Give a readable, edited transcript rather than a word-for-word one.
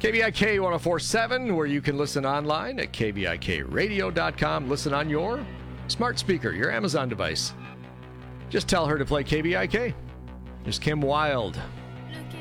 KBIK 1047, where you can listen online at kbikradio.com. Listen on your smart speaker, your Amazon device. Just tell her to play KBIK. There's Kim Wilde. Looking